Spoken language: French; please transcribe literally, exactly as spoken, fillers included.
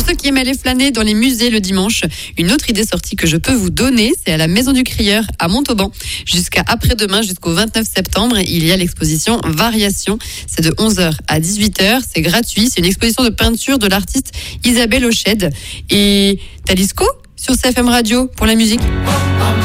ceux qui aiment aller flâner dans les musées le dimanche, une autre idée sortie que je peux vous donner, c'est à la Maison du Crieur à Montauban. Jusqu'à après-demain, jusqu'au vingt-neuf septembre, il y a l'exposition Variations. C'est de onze heures à dix-huit heures. C'est gratuit. C'est une exposition de peinture de l'artiste Isabelle Auched. Et Talisco sur C F M Radio pour la musique.